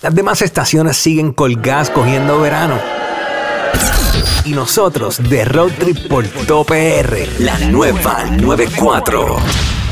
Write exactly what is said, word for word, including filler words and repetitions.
Las demás estaciones siguen colgadas cogiendo verano. Y nosotros de Road Trip por Top R, la nueva noventa y cuatro.